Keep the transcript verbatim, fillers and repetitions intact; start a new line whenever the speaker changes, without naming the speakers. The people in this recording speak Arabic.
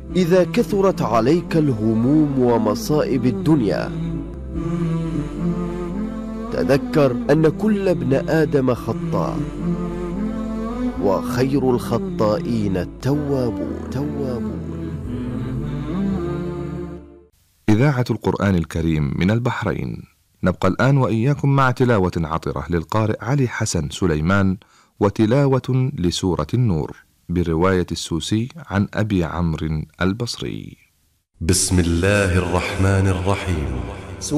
إذا كثرت عليك الهموم ومصائب الدنيا تذكر أن كل ابن آدم خطاء، وخير الخطائين التوابون. توابون.
إذاعة القرآن الكريم من البحرين. نبقى الآن وإياكم مع تلاوة عطرة للقارئ علي حسن سليمان، وتلاوة لسورة النور برواية السوسي عن أبي عمرو البصري.
بسم الله الرحمن الرحيم.